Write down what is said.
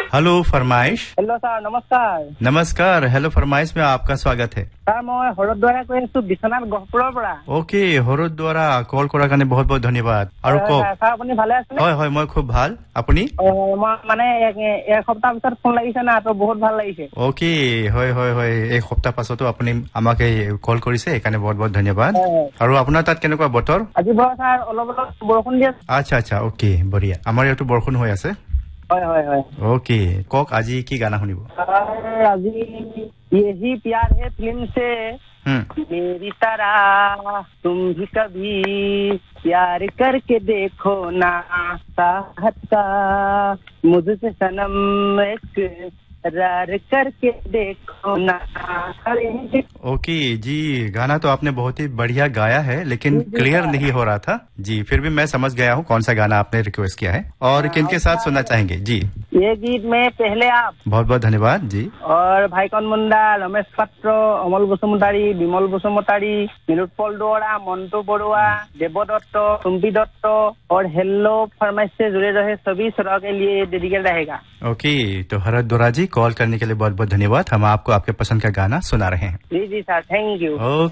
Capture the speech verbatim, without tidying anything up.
Hello फरमाइश। Hello sir, नमस्कार। नमस्कार। हेलो फरमाइश में आपका स्वागत है। सर मैं হৰদ্বাৰা কৈ আছো বিশ্বনাথ গহপুৰৰ পৰা। ওকে, হৰদ্বাৰা কল কৰাৰ কাৰণে বহুত বহুত ধন্যবাদ। আৰু কওক। স্যার আপুনি ভালে আছেনে? হয় হয়, মই খুব ভাল। আপুনি? মই মানে এক সপ্তাহ পিছত ফোন লাগিছে না, তো বহুত ভাল লাগিছে। ওকে, হয় হয় হয়, এক সপ্তাহ পাছতো আপুনি আমাক কল কৰিছে, সেইকাৰণে বহুত বহুত ধন্যবাদ। আৰু আপোনাৰ তাত কেনেকুৱা বতৰ? আজি বাৰু স্যাৰ অলপ অলপ বৰষুণ দি আছে। আচ্ছা আচ্ছা, ওকে, বঢ়িয়া। আমাৰ ইয়াতো বৰষুণ হৈ আছে। হয় হয় হয়। ওকে, কওক আজি কি গানা শুনিব? আজি यही प्यार है फिल्म से मेरी तरह तुम भी कभी प्यार करके देखो ना, साहत का मुझसे सनम एक रार करके देखो ना। ओके जी, गाना तो आपने बहुत ही बढ़िया गाया है, लेकिन क्लियर नहीं हो रहा था जी। फिर भी मैं समझ गया हूँ कौन सा गाना आपने रिक्वेस्ट किया है और किनके साथ सुनना चाहेंगे जी। ये गीत में पहले आप। बहुत बहुत धन्यवाद जी। और भाईकन मुंडा, रमेश पात्र, अमल बसुमतारी, विमल बसुमतारी, नीलोत्पल दुआरा, मंटू बरुआ, देव दत्त, सुम्पी दत्त और हेलो फरमाइश से जुड़े रहे सभी श्रोताओं के लिए डेडिकेट रहेगा। ओके, तो हरद्वारा जी कॉल करने के लिए बहुत बहुत धन्यवाद। हम आपको आपके पसंद का गाना सुना रहे हैं। जी जी सर, थैंक यू।